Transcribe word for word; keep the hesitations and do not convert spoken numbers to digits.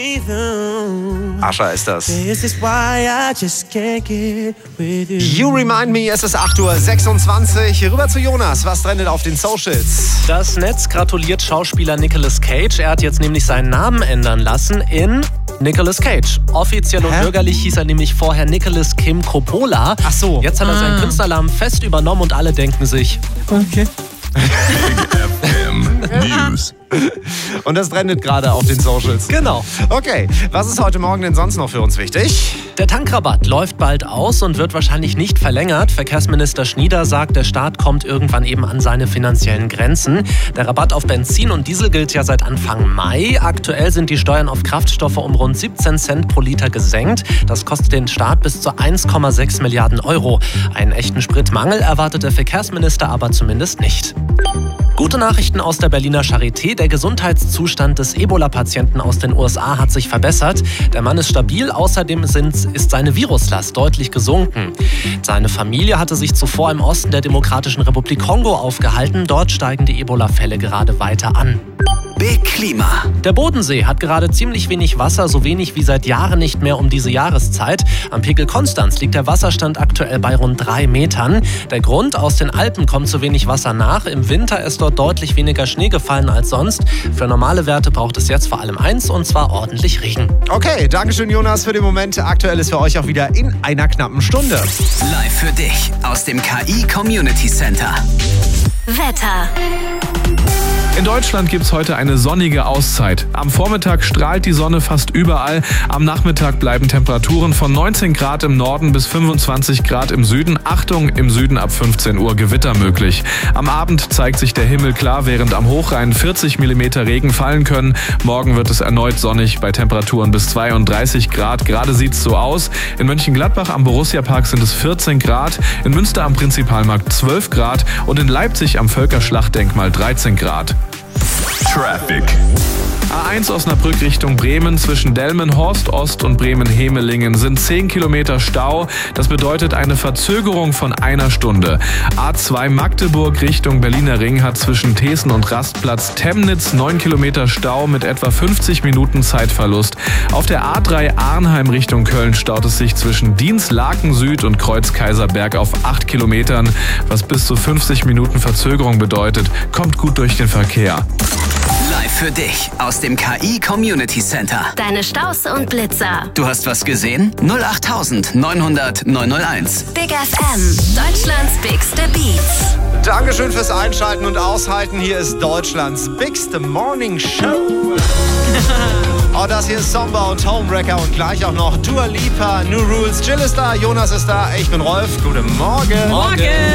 Asha ist das. You Remind Me, es ist acht Uhr sechsundzwanzig. Rüber zu Jonas, was trendet auf den Socials? Das Netz gratuliert Schauspieler Nicolas Cage. Er hat jetzt nämlich seinen Namen ändern lassen in Nicolas Cage. Offiziell und Hä? bürgerlich hieß er nämlich vorher Nicolas Kim Coppola. Ach so. Jetzt hat er seinen Künstlernamen fest übernommen und alle denken sich, Okay. News. Und das trendet gerade auf den Socials. genau. Okay, was ist heute Morgen denn sonst noch für uns wichtig? Der Tankrabatt läuft bald aus und wird wahrscheinlich nicht verlängert. Verkehrsminister Schnieder sagt, der Staat kommt irgendwann eben an seine finanziellen Grenzen. Der Rabatt auf Benzin und Diesel gilt ja seit Anfang Mai. Aktuell sind die Steuern auf Kraftstoffe um rund siebzehn Cent pro Liter gesenkt. Das kostet den Staat bis zu eins Komma sechs Milliarden Euro. Einen echten Spritmangel erwartet der Verkehrsminister aber zumindest nicht. Gute Nachrichten aus der Berliner Charité. Der Gesundheitszustand des Ebola-Patienten aus den U S A hat sich verbessert. Der Mann ist stabil, außerdem sind, ist seine Viruslast deutlich gesunken. Seine Familie hatte sich zuvor im Osten der Demokratischen Republik Kongo aufgehalten. Dort steigen die Ebola-Fälle gerade weiter an. Big Klima. Der Bodensee hat gerade ziemlich wenig Wasser, so wenig wie seit Jahren nicht mehr um diese Jahreszeit. Am Pegel Konstanz liegt der Wasserstand aktuell bei rund drei Metern. Der Grund: aus den Alpen kommt zu wenig Wasser nach. Im Winter ist dort deutlich weniger Schnee gefallen als sonst. Für normale Werte braucht es jetzt vor allem eins, und zwar ordentlich Regen. Okay, Dankeschön Jonas für den Moment. Aktuell ist für euch auch wieder in einer knappen Stunde. Live für dich aus dem K I Community Center. Wetter. In Deutschland gibt es heute eine sonnige Auszeit. Am Vormittag strahlt die Sonne fast überall. Am Nachmittag bleiben Temperaturen von neunzehn Grad im Norden bis fünfundzwanzig Grad im Süden. Achtung, im Süden ab fünfzehn Uhr Gewitter möglich. Am Abend zeigt sich der Himmel klar, während am Hochrhein vierzig Millimeter Regen fallen können. Morgen wird es erneut sonnig bei Temperaturen bis zweiunddreißig Grad. Gerade sieht es so aus. In Mönchengladbach am Borussia-Park sind es vierzehn Grad, in Münster am Prinzipalmarkt zwölf Grad und in Leipzig am Völkerschlachtdenkmal dreizehn Grad. Traffic. A eins Osnabrück Richtung Bremen zwischen Delmenhorst Ost und Bremen-Hemelingen sind zehn Kilometer Stau. Das bedeutet eine Verzögerung von einer Stunde. A zwei Magdeburg Richtung Berliner Ring hat zwischen Thesen und Rastplatz Temnitz neun Kilometer Stau mit etwa fünfzig Minuten Zeitverlust. Auf der A drei Arnheim Richtung Köln staut es sich zwischen Dienstlaken Süd und Kreuz-Kaiserberg auf acht Kilometern, was bis zu fünfzig Minuten Verzögerung bedeutet. Kommt gut durch den Verkehr. Live für dich aus dem K I Community Center. Deine Staus und Blitzer. Du hast was gesehen? null acht neun hundert neun null eins. Big F M. Deutschlands bigste Beats. Dankeschön fürs Einschalten und Aushalten. Hier ist Deutschlands bigste Morning Show. Oh, das hier ist Somba und Homewrecker und gleich auch noch Dua Lipa, New Rules. Jill ist da, Jonas ist da, ich bin Rolf. Guten Morgen. Morgen!